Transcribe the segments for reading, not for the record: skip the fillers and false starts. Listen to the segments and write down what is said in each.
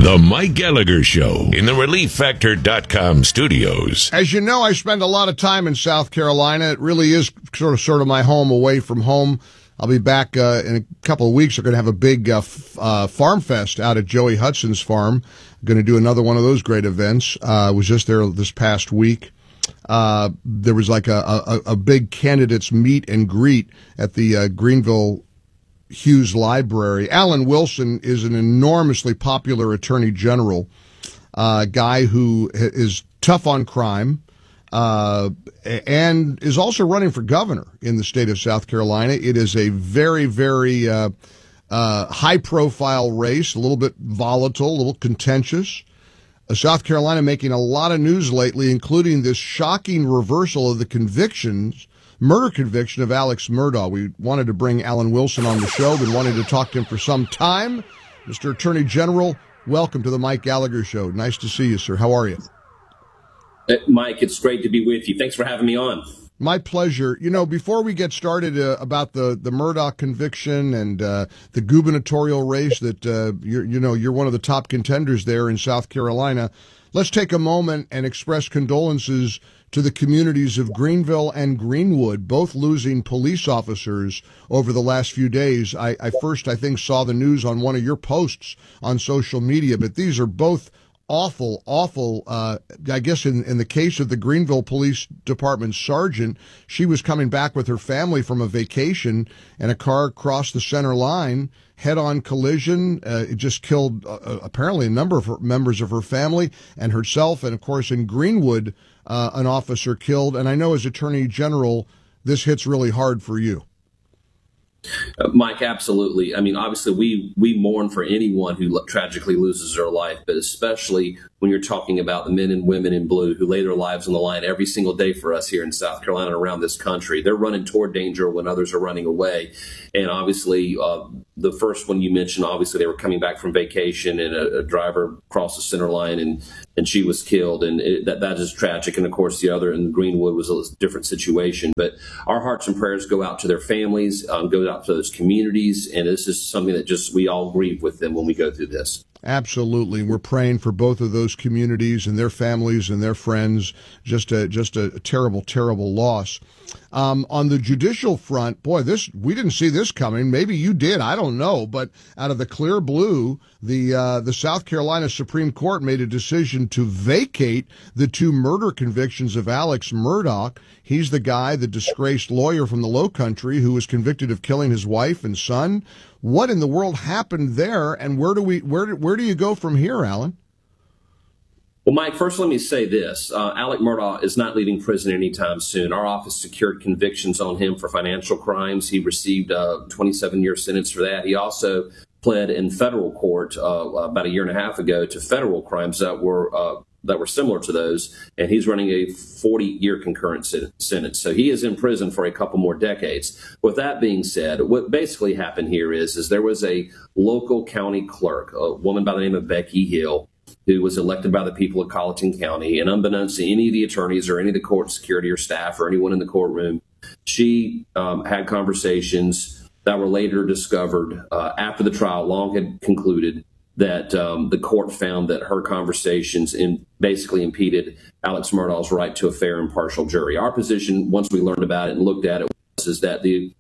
The Mike Gallagher Show in the ReliefFactor.com studios. As you know, I spend a lot of time in South Carolina. It really is sort of my home away from home. I'll be back in a couple of weeks. We're going to have a big farm fest out at Joey Hudson's farm. Going to do another one of those great events. I was just there this past week. There was like a big candidates meet and greet at the Greenville Hughes Library. Alan Wilson is an enormously popular attorney general, guy who is tough on crime, and is also running for governor in the state of South Carolina. It is a very, very high-profile race, a little bit volatile, a little contentious. South Carolina making a lot of news lately, including this shocking reversal of the murder conviction of Alex Murdaugh. We wanted to bring Alan Wilson on the show. Been wanting to talk to him for some time. Mr. Attorney General, welcome to the Mike Gallagher Show. Nice to see you, sir. How are you? Mike, it's great to be with you. Thanks for having me on. My pleasure. You know, before we get started about the Murdaugh conviction and the gubernatorial race that you're one of the top contenders there in South Carolina, let's take a moment and express condolences to the communities of Greenville and Greenwood, both losing police officers over the last few days. I first, I think, saw the news on one of your posts on social media, but these are both awful, I guess in the case of the Greenville Police Department sergeant, she was coming back with her family from a vacation, and a car crossed the center line, head-on collision. It just killed apparently a number of members of her family and herself, and of course in Greenwood, an officer killed. And I know as Attorney General, this hits really hard for you. Mike, absolutely. I mean, obviously, we mourn for anyone who tragically loses their life, but especially when you're talking about the men and women in blue who lay their lives on the line every single day for us here in South Carolina and around this country. They're running toward danger when others are running away. And obviously, the first one you mentioned, obviously, they were coming back from vacation and a driver crossed the center line and she was killed. And that is tragic. And of course, the other in Greenwood was a different situation. But our hearts and prayers go out to their families, go out to those communities. And this is something that we all grieve with them when we go through this. Absolutely. We're praying for both of those communities and their families and their friends. Just a terrible, terrible loss. On the judicial front, boy, we didn't see this coming. Maybe you did. I don't know. But out of the clear blue, the South Carolina Supreme Court made a decision to vacate the two murder convictions of Alex Murdaugh. He's the guy, the disgraced lawyer from the Low Country who was convicted of killing his wife and son. What in the world happened there, and where do you go from here, Alan? Well, Mike, first let me say this. Alex Murdaugh is not leaving prison anytime soon. Our office secured convictions on him for financial crimes. He received a 27-year sentence for that. He also pled in federal court about a year and a half ago to federal crimes that were similar to those, and he's running a 40-year concurrent sentence. So he is in prison for a couple more decades. With that being said, what basically happened here is there was a local county clerk, a woman by the name of Becky Hill, who was elected by the people of Colleton County, and unbeknownst to any of the attorneys or any of the court security or staff or anyone in the courtroom, she had conversations that were later discovered after the trial long had concluded that the court found that her conversations basically impeded Alex Murdaugh's right to a fair and impartial jury. Our position, once we learned about it and looked at it, is that the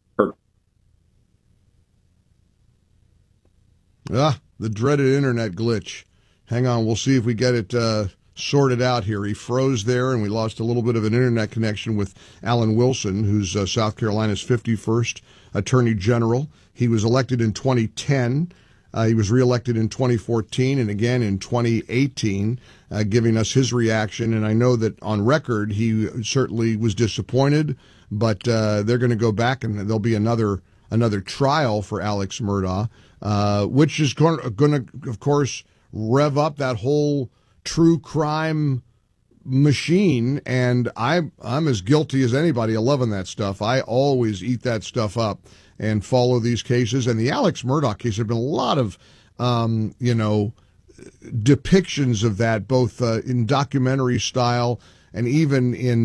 dreaded internet glitch. Hang on, we'll see if we get it sorted out here. He froze there, and we lost a little bit of an internet connection with Alan Wilson, who's South Carolina's 51st Attorney General. He was elected in 2010. He was reelected in 2014 and again in 2018, giving us his reaction. And I know that on record he certainly was disappointed, but they're going to go back and there'll be another trial for Alex Murdaugh, which is going to, of course, rev up that whole true crime machine. And I'm as guilty as anybody of loving that stuff. I always eat that stuff up and follow these cases. And the Alex Murdaugh case, there have been a lot of, depictions of that, both in documentary style and even in,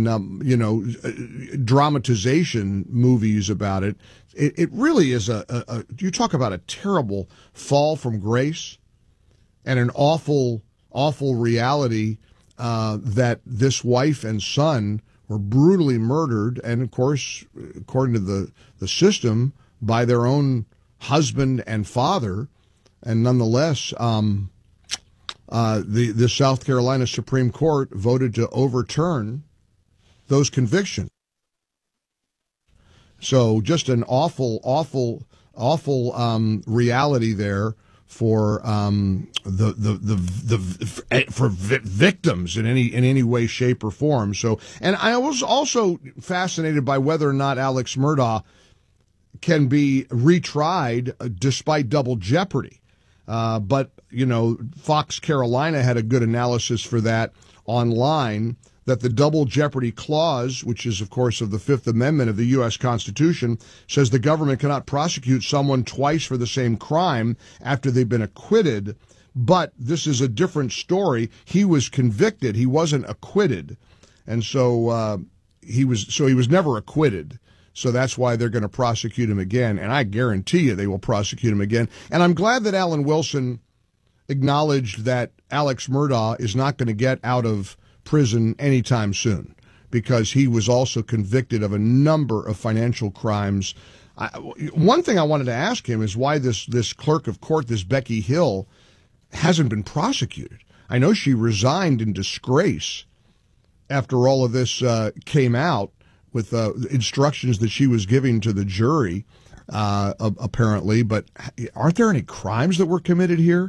dramatization movies about it. It really is you talk about a terrible fall from grace. and an awful, awful reality that this wife and son were brutally murdered, and of course, according to the system, by their own husband and father. And nonetheless, the South Carolina Supreme Court voted to overturn those convictions. So just an awful, awful, awful reality there for victims in any way, shape, or form. So, and I was also fascinated by whether or not Alex Murdaugh can be retried despite double jeopardy. But, Fox Carolina had a good analysis for that online, that the double jeopardy clause, which is, of course, of the Fifth Amendment of the U.S. Constitution, says the government cannot prosecute someone twice for the same crime after they've been acquitted. But this is a different story. He was convicted. He wasn't acquitted. And so he was never acquitted. So that's why they're going to prosecute him again. And I guarantee you they will prosecute him again. And I'm glad that Alan Wilson acknowledged that Alex Murdaugh is not going to get out of prison anytime soon, because he was also convicted of a number of financial crimes. One thing I wanted to ask him is why this clerk of court, this Becky Hill, hasn't been prosecuted. I know she resigned in disgrace after all of this came out, with instructions that she was giving to the jury, apparently. But aren't there any crimes that were committed here?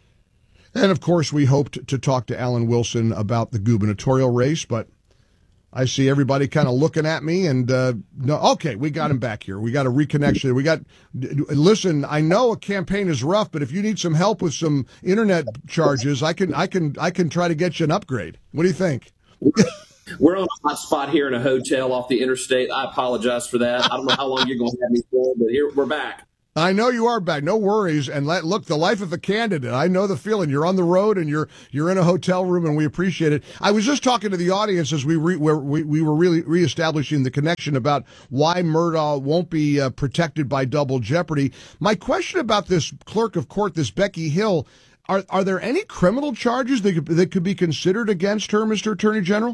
And, of course, we hoped to talk to Alan Wilson about the gubernatorial race, but I see everybody kind of looking at me and, no, okay, we got him back here. We got a reconnection. Listen, I know a campaign is rough, but if you need some help with some internet charges, I can try to get you an upgrade. What do you think? We're on a hot spot here in a hotel off the interstate. I apologize for that. I don't know how long you're going to have me for, but here we're back. I know you are back. No worries. And look, the life of a candidate. I know the feeling. You're on the road and you're in a hotel room, and we appreciate it. I was just talking to the audience as we were really reestablishing the connection about why Murdaugh won't be protected by double jeopardy. My question about this clerk of court, this Becky Hill, are there any criminal charges that could be considered against her, Mr. Attorney General?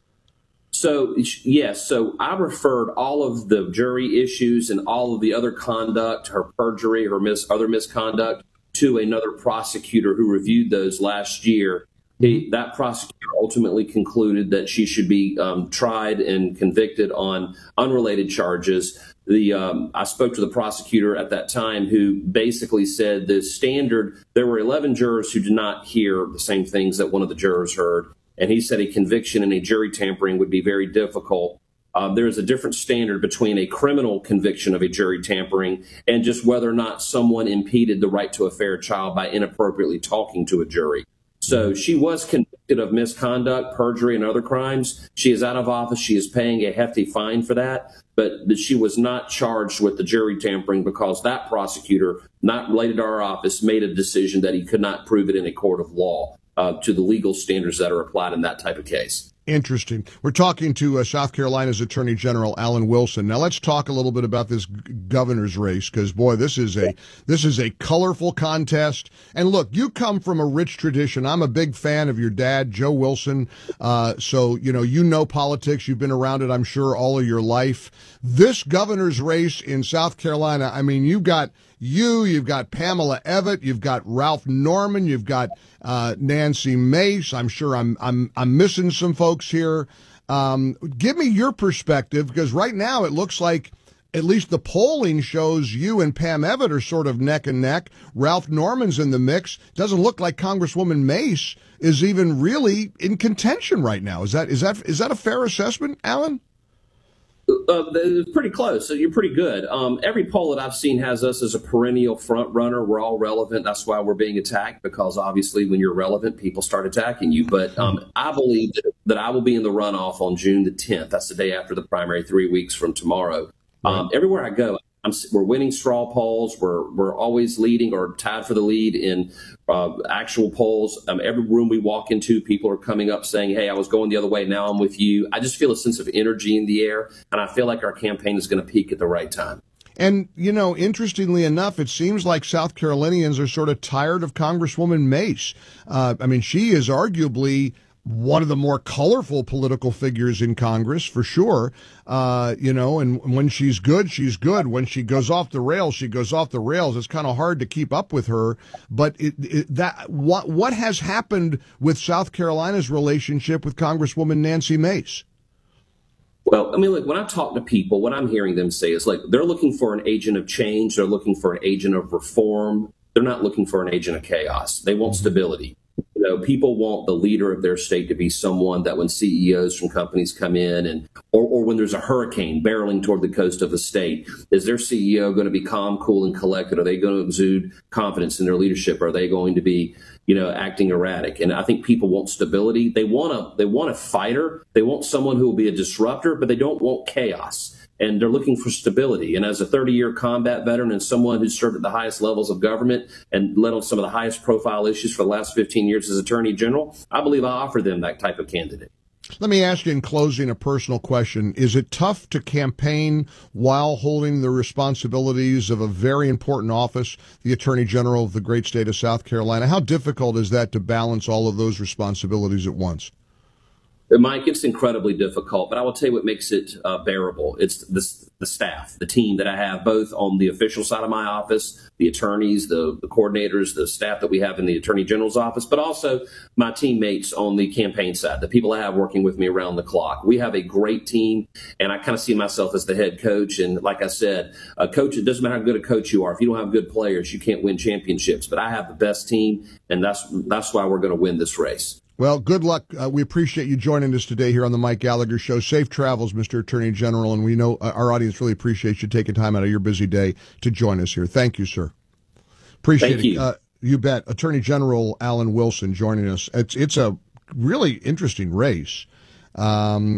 So, yes. So I referred all of the jury issues and all of the other conduct, her perjury, her other misconduct, to another prosecutor who reviewed those last year. That prosecutor ultimately concluded that she should be tried and convicted on unrelated charges. I spoke to the prosecutor at that time, who basically said the standard, there were 11 jurors who did not hear the same things that one of the jurors heard. And he said a conviction in a jury tampering would be very difficult. There is a different standard between a criminal conviction of a jury tampering and just whether or not someone impeded the right to a fair trial by inappropriately talking to a jury. So she was convicted of misconduct, perjury, and other crimes. She is out of office. She is paying a hefty fine for that. But she was not charged with the jury tampering because that prosecutor, not related to our office, made a decision that he could not prove it in a court of law to the legal standards that are applied in that type of case. Interesting. We're talking to South Carolina's Attorney General Alan Wilson. Now let's talk a little bit about this governor's race, because boy, this is a colorful contest. And look, you come from a rich tradition. I'm a big fan of your dad, Joe Wilson. So you know politics. You've been around it, I'm sure, all of your life. This governor's race in South Carolina, I mean, you've got Pamela Evette, you've got Ralph Norman, you've got Nancy Mace. I'm sure I'm missing some folks here. Give me your perspective, because right now it looks like at least the polling shows you and Pam Evette are sort of neck and neck. Ralph Norman's in the mix. Doesn't look like Congresswoman Mace is even really in contention right now. Is that a fair assessment, Alan? It's pretty close. So you're pretty good. Every poll that I've seen has us as a perennial front runner. We're all relevant. That's why we're being attacked, because obviously when you're relevant, people start attacking you. But I believe that I will be in the runoff on June the 10th. That's the day after the primary, 3 weeks from tomorrow. Everywhere I go, we're winning straw polls. We're always leading or tied for the lead in actual polls. Every room we walk into, people are coming up saying, hey, I was going the other way. Now I'm with you. I just feel a sense of energy in the air, and I feel like our campaign is going to peak at the right time. And, interestingly enough, it seems like South Carolinians are sort of tired of Congresswoman Mace. She is arguably one of the more colorful political figures in Congress, for sure. And when she's good, she's good. When she goes off the rails, she goes off the rails. It's kind of hard to keep up with her. But what has happened with South Carolina's relationship with Congresswoman Nancy Mace? Well, look, when I talk to people, what I'm hearing them say is, like, they're looking for an agent of change. They're looking for an agent of reform. They're not looking for an agent of chaos. They want stability. People want the leader of their state to be someone that when CEOs from companies come in or when there's a hurricane barreling toward the coast of the state, is their CEO going to be calm, cool, and collected? Are they going to exude confidence in their leadership? Are they going to be, acting erratic? And I think people want stability. They want a fighter. They want someone who will be a disruptor, but they don't want chaos. And they're looking for stability. And as a 30-year combat veteran and someone who's served at the highest levels of government and led on some of the highest profile issues for the last 15 years as Attorney General, I believe I offer them that type of candidate. Let me ask you in closing a personal question. Is it tough to campaign while holding the responsibilities of a very important office, the Attorney General of the great state of South Carolina? How difficult is that to balance all of those responsibilities at once? Mike, it's incredibly difficult, but I will tell you what makes it bearable. It's the staff, the team that I have, both on the official side of my office, the attorneys, the coordinators, the staff that we have in the Attorney General's office, but also my teammates on the campaign side, the people I have working with me around the clock. We have a great team, and I kind of see myself as the head coach. And like I said, a coach, it doesn't matter how good a coach you are. If you don't have good players, you can't win championships. But I have the best team, and that's why we're going to win this race. Well, good luck. We appreciate you joining us today here on the Mike Gallagher Show. Safe travels, Mr. Attorney General, and we know our audience really appreciates you taking time out of your busy day to join us here. Thank you, sir. Appreciate it. You bet. Attorney General Alan Wilson joining us. It's a really interesting race, and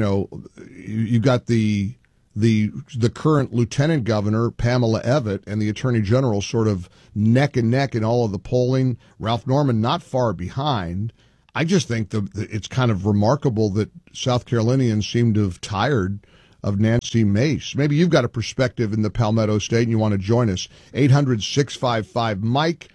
you got the current Lieutenant Governor Pamela Evette and the Attorney General sort of neck and neck in all of the polling. Ralph Norman not far behind. I just think it's kind of remarkable that South Carolinians seem to have tired of Nancy Mace. Maybe you've got a perspective in the Palmetto State and you want to join us. 800-655-MIKE,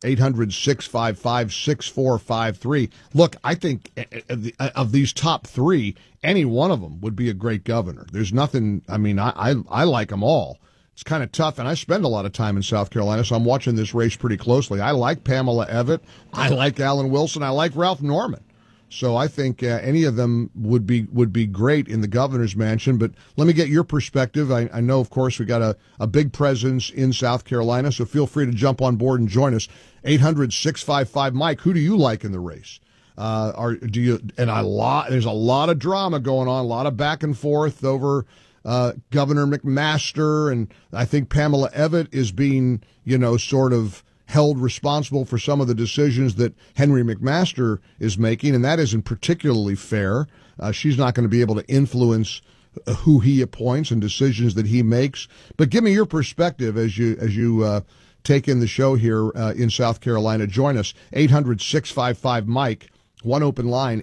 800-655-6453. Look, I think of these top three, any one of them would be a great governor. There's nothing, I like them all. It's kind of tough, and I spend a lot of time in South Carolina, so I'm watching this race pretty closely. I like Pamela Evette. I like Alan Wilson. I like Ralph Norman. So I think any of them would be great in the governor's mansion. But let me get your perspective. I know, of course, we got a big presence in South Carolina, so feel free to jump on board and join us. 800-655-MIKE. Who do you like in the race? There's a lot of drama going on, a lot of back and forth over Governor McMaster, and I think Pamela Evette is being, sort of held responsible for some of the decisions that Henry McMaster is making, and that isn't particularly fair. She's not going to be able to influence who he appoints and decisions that he makes. But give me your perspective as you take in the show here in South Carolina. Join us, 800-655-MIKE. One open line,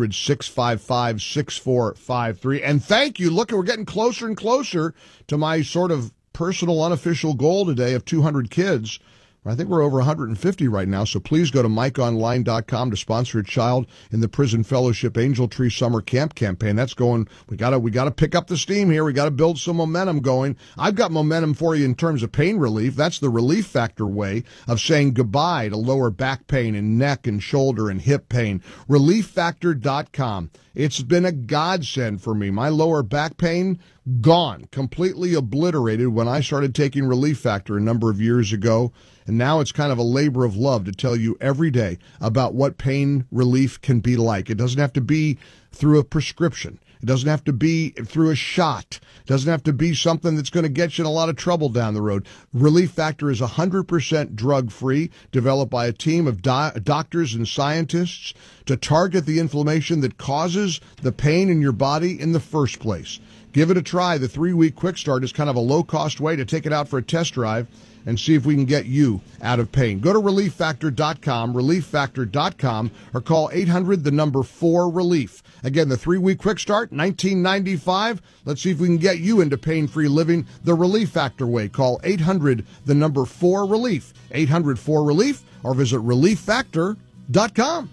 800-655-6453. And thank you. Look, we're getting closer and closer to my sort of personal unofficial goal today of 200 kids. I think we're over 150 right now, so please go to MikeOnline.com to sponsor a child in the Prison Fellowship Angel Tree Summer Camp campaign. That's going. We gotta pick up the steam here. We gotta build some momentum going. I've got momentum for you in terms of pain relief. That's the Relief Factor way of saying goodbye to lower back pain and neck and shoulder and hip pain. ReliefFactor.com. It's been a godsend for me. My lower back pain, gone, completely obliterated when I started taking Relief Factor a number of years ago. And now it's kind of a labor of love to tell you every day about what pain relief can be like. It doesn't have to be through a prescription. It doesn't have to be through a shot. It doesn't have to be something that's going to get you in a lot of trouble down the road. Relief Factor is 100% drug-free, developed by a team of doctors and scientists to target the inflammation that causes the pain in your body in the first place. Give it a try. The 3-week quick start is kind of a low-cost way to take it out for a test drive and see if we can get you out of pain. Go to ReliefFactor.com, ReliefFactor.com, or call 800-4-RELIEF. Again, the 3-week quick start, $19.95. Let's see if we can get you into pain-free living the Relief Factor way. Call 800-4-RELIEF, 800-4-RELIEF, or visit ReliefFactor.com.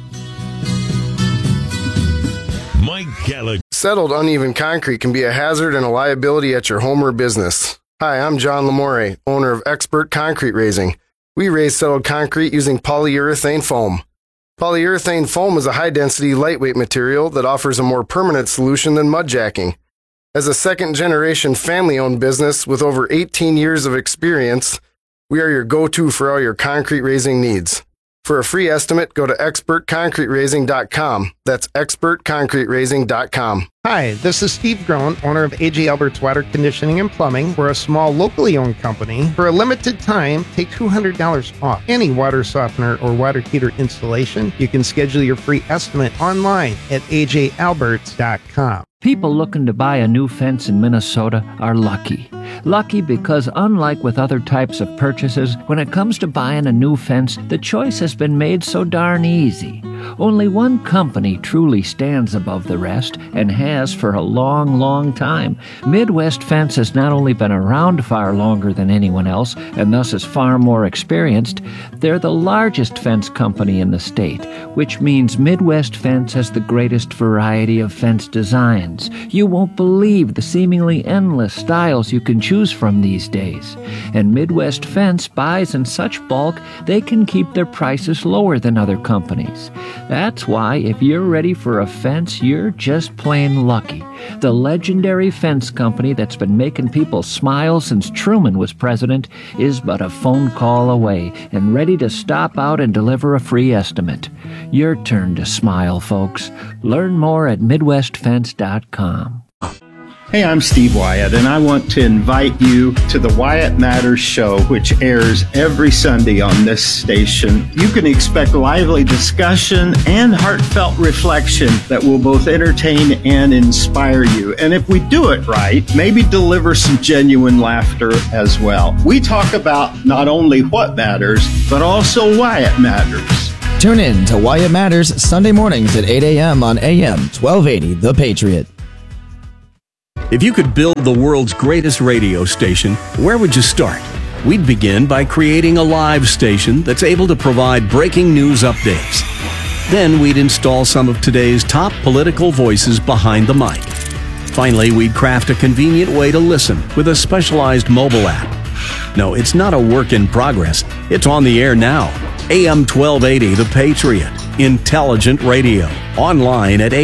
Mike Gallagher. Settled uneven concrete can be a hazard and a liability at your home or business. Hi, I'm John Lamore, owner of Expert Concrete Raising. We raise settled concrete using polyurethane foam. Polyurethane foam is a high-density, lightweight material that offers a more permanent solution than mud jacking. As a second-generation family-owned business with over 18 years of experience, we are your go-to for all your concrete raising needs. For a free estimate, go to expertconcreteraising.com. That's expertconcreteraising.com. Hi, this is Steve Groen, owner of A.J. Albert's Water Conditioning and Plumbing. We're a small, locally owned company. For a limited time, take $200 off any water softener or water heater installation. You can schedule your free estimate online at ajalberts.com. People looking to buy a new fence in Minnesota are lucky. Lucky because unlike with other types of purchases, when it comes to buying a new fence, the choice has been made so darn easy. Only one company truly stands above the rest and has for a long, long time. Midwest Fence has not only been around far longer than anyone else and thus is far more experienced, they're the largest fence company in the state, which means Midwest Fence has the greatest variety of fence designs. You won't believe the seemingly endless styles you can choose from these days. And Midwest Fence buys in such bulk they can keep their prices lower than other companies. That's why if you're ready for a fence, you're just plain lucky. The legendary fence company that's been making people smile since Truman was president is but a phone call away and ready to stop out and deliver a free estimate. Your turn to smile, folks. Learn more at MidwestFence.com. Hey, I'm Steve Wyatt, and I want to invite you to the Wyatt Matters Show, which airs every Sunday on this station. You can expect lively discussion and heartfelt reflection that will both entertain and inspire you. And if we do it right, maybe deliver some genuine laughter as well. We talk about not only what matters, but also why it matters. Tune in to Wyatt Matters Sunday mornings at 8 a.m. on AM 1280 The Patriot. If you could build the world's greatest radio station, where would you start? We'd begin by creating a live station that's able to provide breaking news updates. Then we'd install some of today's top political voices behind the mic. Finally, we'd craft a convenient way to listen with a specialized mobile app. No, it's not a work in progress. It's on the air now. AM 1280 The Patriot. Intelligent radio. Online at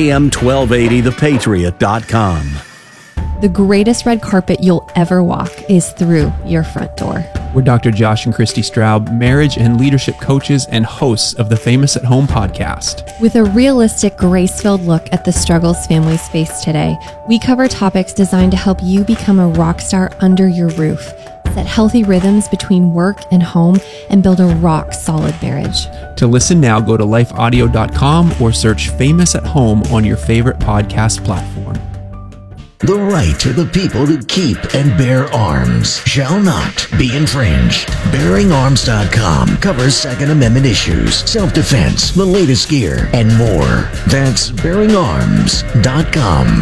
am1280thepatriot.com. The greatest red carpet you'll ever walk is through your front door. We're Dr. Josh and Christy Straub, marriage and leadership coaches and hosts of the Famous at Home podcast. With a realistic, grace-filled look at the struggles families face today, we cover topics designed to help you become a rock star under your roof, set healthy rhythms between work and home, and build a rock-solid marriage. To listen now, go to lifeaudio.com or search Famous at Home on your favorite podcast platform. The right of the people to keep and bear arms shall not be infringed. BearingArms.com covers Second Amendment issues, self-defense, the latest gear, and more. That's BearingArms.com.